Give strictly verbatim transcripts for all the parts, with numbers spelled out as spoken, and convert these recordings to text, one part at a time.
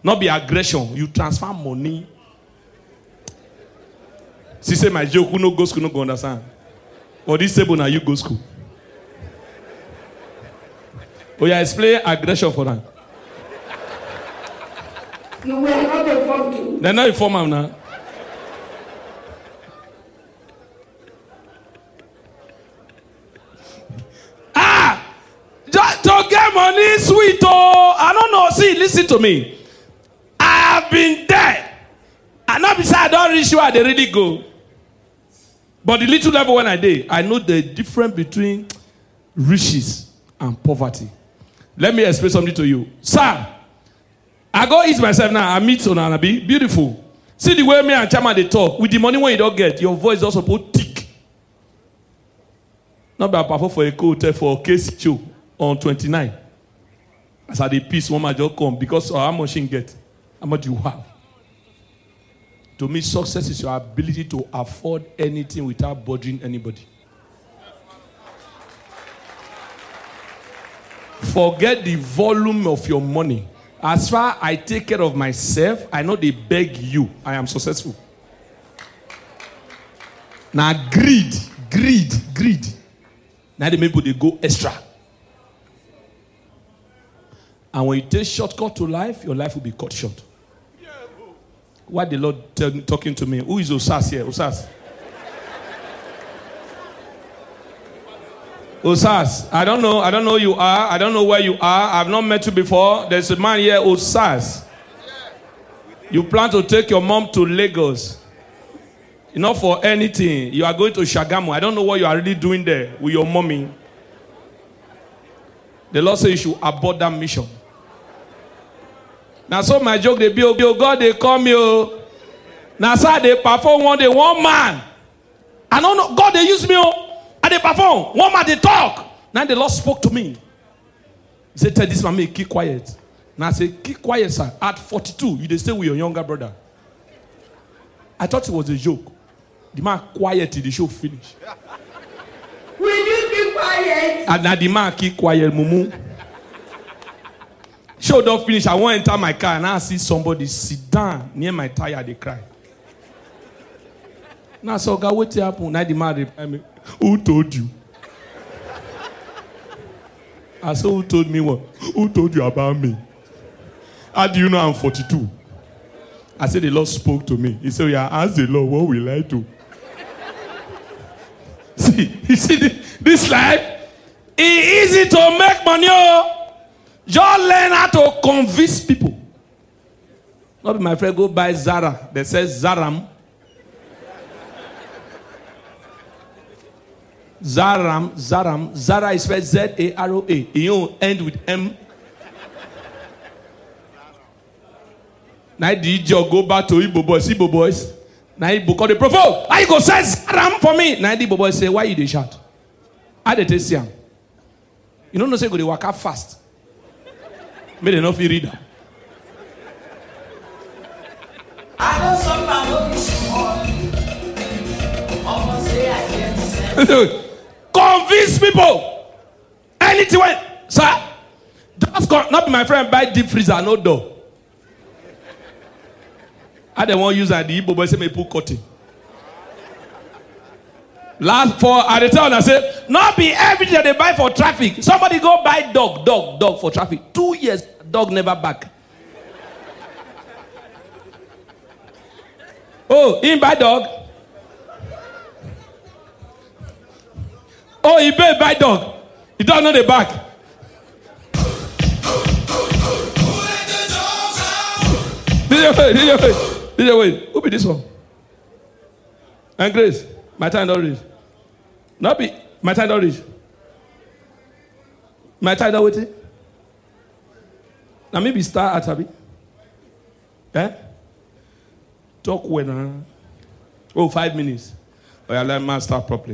Not be aggression. You transfer money. She say my joke, who no go school, no go understand. For this table now, you go school. Oh yeah, explain aggression for them. You were not informed too. They're not informed now. Ah! Just to get money, sweet. Oh, I don't know. See, listen to me. I have been there. And not beside I don't reach where they really go. But the little level when I did, I know the difference between riches and poverty. Let me explain something to you. Sir, I go eat myself now. I meet Onanabi. Beautiful. See the way me and Chama they talk. With the money when you don't get, your voice is also thick. Not by powerful for a hotel for a case show on twenty-nine. As I the peace, one man just come because of how much you get, how much you have. To me, success is your ability to afford anything without bothering anybody. Forget the volume of your money. As far as I take care of myself, I know they beg you. I am successful. Now greed, greed, greed. Now the people they go extra. And when you take shortcut to life, your life will be cut short. Why the Lord tell, talking to me? Who is Osas here? Osas. Osas. I don't know. I don't know who you are. I don't know where you are. I've not met you before. There's a man here, Osas. You plan to take your mom to Lagos. Not for anything. You are going to Shagamu. I don't know what you are really doing there with your mommy. The Lord says you should abort that mission. Now, so my joke, they be, oh, God, they call me. Oh. Now, so they perform one day, one man. I don't know, God, they use me. Oh, and they perform. One man, they talk. Now, the Lord spoke to me. He said, tell this man, keep quiet. Now, I said, keep quiet, sir. At forty-two, you they stay with your younger brother. I thought it was a joke. The man quiet till the show finish. Will you keep quiet? And now the man keep quiet, mumu. Show don't finish. I want to enter my car and I see somebody sit down near my tire. They cry. Now, so God, what happened? Now the man reply me, who told you? I said, who told me what? Who told you about me? How do you know I'm forty-two? I said, the Lord spoke to me. He said, yeah, ask the Lord, what will I do? See, you see this, this life? It's easy to make money. Oh. Just learn how to convince people. Not my friend go buy Zara. They say Zaram. Zaram, Zaram. Zara is spelled Z A R O A. You end with M. Now the idiot go back to Igbo boys. Igbo boys. Now Igbo call the prophet. Why you go say Zaram for me? Now the Igbo boys say, why you dey shout? How they taste him? You don't know say go they walk up fast. May they not feel reader. I know some people almost say I can't. Convince people. Anything when, sir, just go, not be my friend, buy deep freezer, no door. I don't want to use that. The Igbo boy say me put cutting. Last for at the time I say, not be everything they buy for traffic. Somebody go buy dog, dog, dog for traffic. Two years, dog never back. Oh, he buy dog. Oh, he pay buy dog. He don't know the back. This way, this way, this way. Who be this one? And Grace, my time don't reach. Not be my time don't reach. My time don't wait. Now maybe start at Abi. Eh? Talk when uh, oh five minutes. Oh yeah, let me start properly.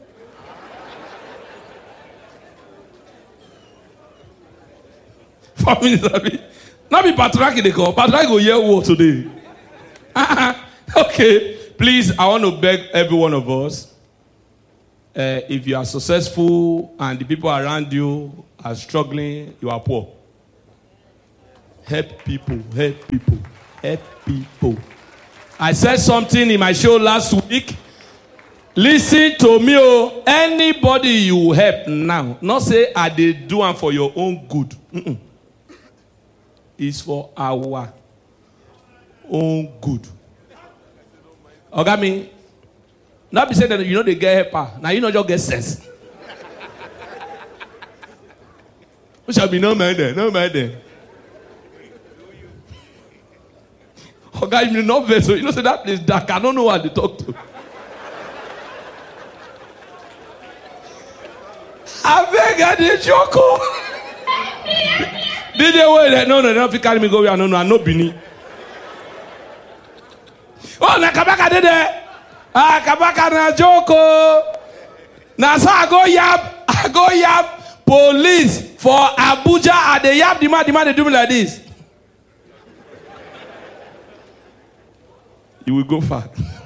Four minutes, Abi. Not be patriarchy they call. Patriarchy go hear war today. Okay, please, I want to beg every one of us. Uh, if you are successful and the people around you are struggling, you are poor. Help people, help people, help people. I said something in my show last week. Listen to me, oh. Anybody you help now, not say I did do one for your own good. Mm-mm. It's for our own good. Okay, me. Not be saying that you know they get helper. Now you know just get sense. We shall be no man there, no man there. Okay, you know vessel. You know say that place dark. I don't know what they talk to. I beg I did joke. Did they wait that? No, no, don't carry me go where I no know. I know Bini. Oh, na kabaka did it. Ah, kabaka na joko. Na so I go yap, I go yap police for Abuja and they yap the man, the man they do me like this. You will go far.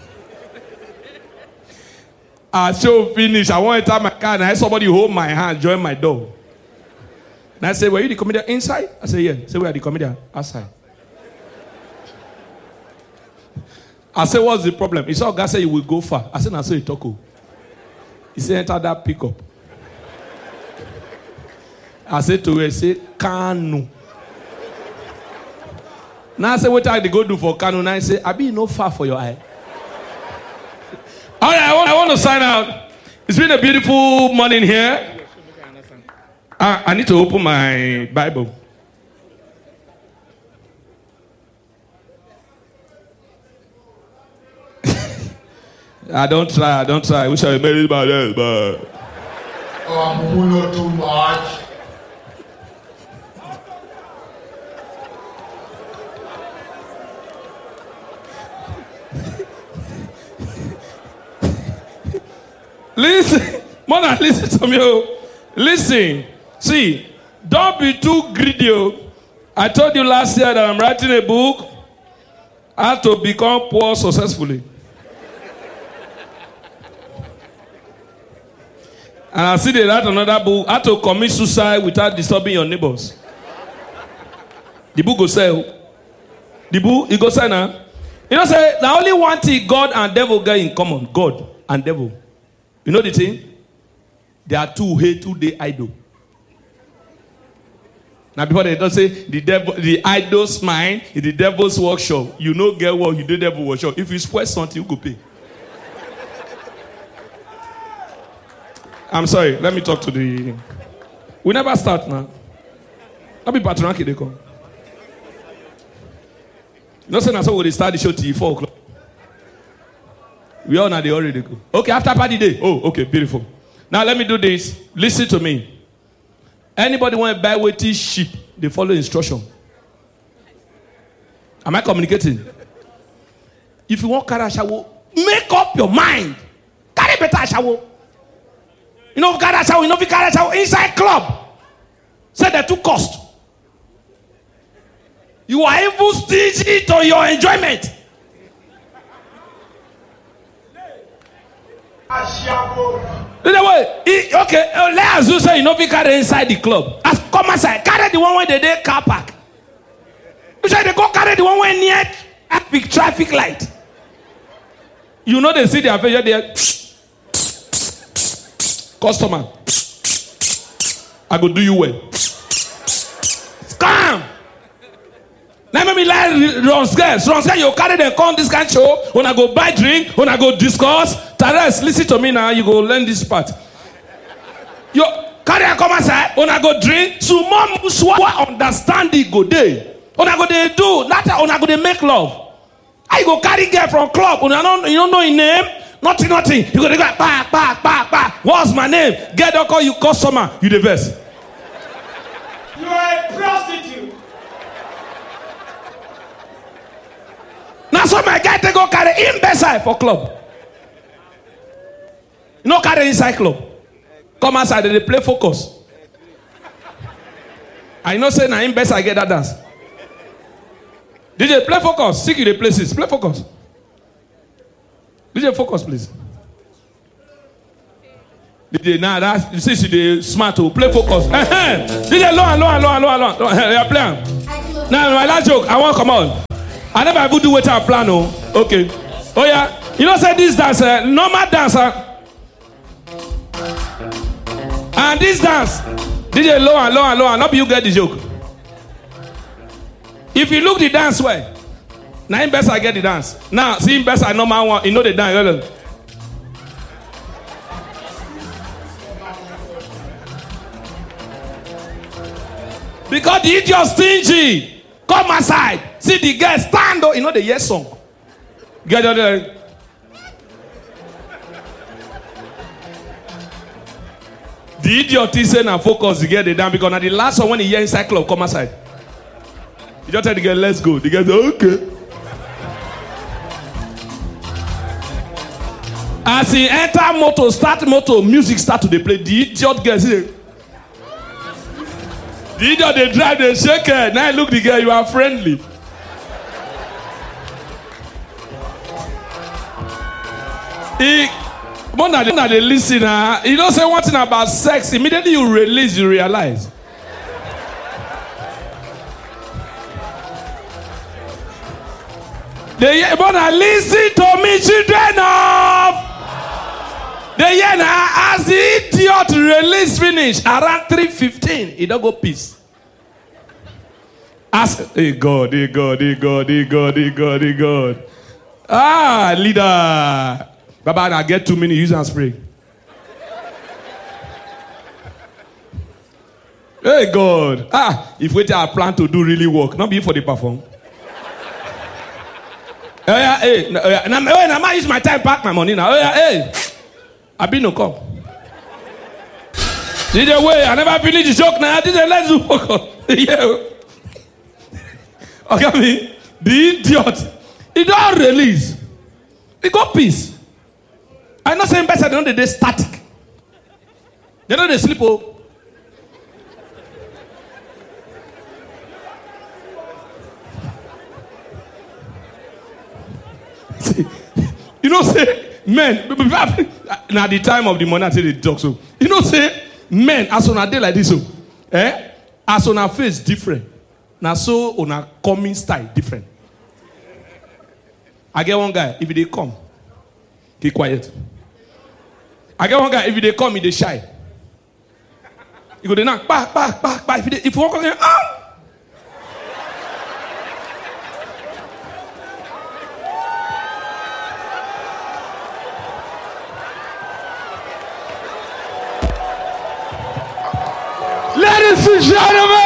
I show finish. I want to enter my car and I had somebody hold my hand, join my door. And I say, were you the comedian inside? I say, yeah. I say, where are the comedian? Outside. I said, what's the problem? He said, God said you will go far. I said, I saw you talk. He said, enter that pickup. I said to her, I said, Kanu. Now I said, what I go do for Kanu? Now I say, I be no far for your eye. All right, I want, I want to sign out. It's been a beautiful morning here. I, I need to open my Bible. I don't try, I don't try. I wish I made it by this, but... Oh, I'm not too much. Listen, mother, listen to me. Listen, see, don't be too greedy. I told you last year that I'm writing a book, how to become poor successfully. And I see they write another book, how to commit suicide without disturbing your neighbors. The book go sell. The book, it go sell now. You know, say, the only one thing God and devil get in common, God and devil. You know the thing? They are two hate, two they idol. Now before they don't say the devil, the idol's mind is the devil's workshop. You know get what you do devil workshop. If you spoil something, you go pay. I'm sorry, let me talk to the... We never start now. Let me patronaki they come. No say that's how we start the show till four o'clock. We all know they already go. Okay, after party day. Oh, okay, beautiful. Now let me do this. Listen to me. Anybody want to buy weighty sheep? They follow instruction. Am I communicating? If you want carry a shower, make up your mind. Carry better shower. You know carry a shower, you know if you carry a shower inside club. Say the two cost. You are even stingy to your enjoyment. Anyway, okay, let us say you know we carry inside the club. As come outside, carry the one where they dey car park. You say they go carry the one where near traffic traffic light. You know they see their face there. Customer, I go do you well. Scam. Let me like Ronske. Ronske, you carry them come this kind of show. When I go buy drink, when I go discuss. Tares, listen to me now. You go learn this part. You carry a come outside. When I go drink, so mom muswa understand the go day. When I go they do, not when I go they make love. I go carry girl from club. When I don't, you don't know his name. Nothing, nothing. You go they go back, back, back, back. What's my name? Get don't call you customer. You the best. You are a prostitute. Now so my guy they go carry him beside for club. No carry inside club. Come outside they play focus. I know say na him best I get that dance. D J play focus. Seek you the places. Play focus. D J focus please. D J now that you see you the smart to play focus. D J low and low and low and low and low. They are playing. Now my last joke. I want come on. I never even do what I plan. Oh, okay. Oh yeah. You know, say this dance, uh, normal dancer. And this dance, D J low and low and low and up you get the joke. If you look the dance well, now him best I get the dance. Now see him best I normal one, you know the dance. Because the idiot stingy. Come aside. See the girl stand up. You know the yes song. Get out there. The idiot is saying and focus to get the down because now the last one when he hear inside club come aside. You just tell the girl, let's go. The girl say, okay. As he enter motor, start motor, music start to dey play. The idiot girl say, the idiot they drive, they shake her. Now look the girl, you are friendly. He, more than they listen, uh, you don't say one thing about sex. Immediately you release, you realize. They wanna listen to me, children of. They hear now as the idiot release finish around three fifteen. He don't go peace. Ask, hey God, hey God, hey God, hey God, hey God, hey God. Ah, leader. Baba, I get too many, use and spray. Hey God. Ah, if we I plan to do really work, not be for the perform. Oh yeah, hey, no, oh, yeah. Now, oh, now I use my time, pack my money now. Oh yeah, hey, I been no come. Did the way I never finish the joke now? Did the let's do focus? Yeah. Okay, me the idiot. He don't release. He got peace. I'm not saying better. They know they static. They know they sleep. Oh. You know, say men. Now the time of the money, I say they talk so. You know, say men as on a day like this, so eh? As on a face different. Now so on a coming style different. I get one guy. If they come, keep quiet. I get one guy. If they come, he they shy. You go they knock, back, back, back, back. If they, if you walk on there, ah. Ladies and gentlemen,